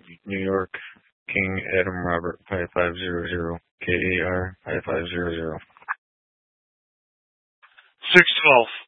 New York, King Adam Robert 5500, KAR 5500. 612.